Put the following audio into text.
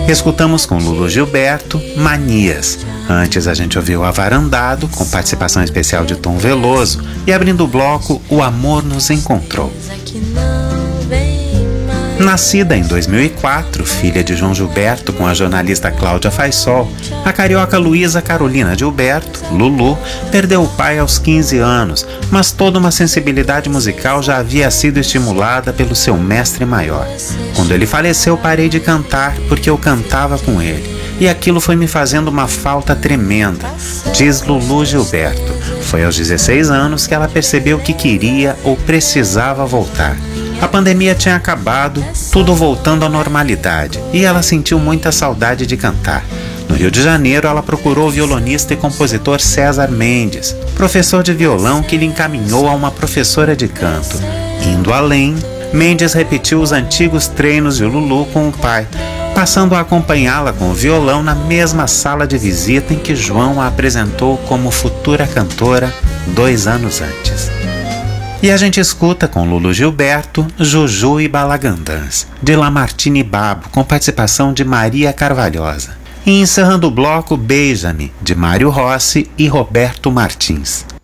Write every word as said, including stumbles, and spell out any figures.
Escutamos com Lulu Gilberto, Manias. Antes a gente ouviu Avarandado, com participação especial de Tom Veloso, e abrindo o bloco, O Amor Nos Encontrou. Nascida em dois mil e quatro, filha de João Gilberto com a jornalista Cláudia Faisol, a carioca Luísa Carolina Gilberto, Lulu, perdeu o pai aos quinze anos, mas toda uma sensibilidade musical já havia sido estimulada pelo seu mestre maior. Quando ele faleceu, parei de cantar porque eu cantava com ele, e aquilo foi me fazendo uma falta tremenda, diz Lulu Gilberto. Foi aos dezesseis anos que ela percebeu que queria ou precisava voltar. A pandemia tinha acabado, tudo voltando à normalidade, e ela sentiu muita saudade de cantar. No Rio de Janeiro, ela procurou o violonista e compositor César Mendes, professor de violão que lhe encaminhou a uma professora de canto. Indo além, Mendes repetiu os antigos treinos de Lulu com o pai, passando a acompanhá-la com o violão na mesma sala de visita em que João a apresentou como futura cantora dois anos antes. E a gente escuta com Lulu Gilberto, Juju e Balagandãs, de Lamartine Babo, com participação de Maria Carvalhosa. E encerrando o bloco, Beija-me, de Mário Rossi e Roberto Martins.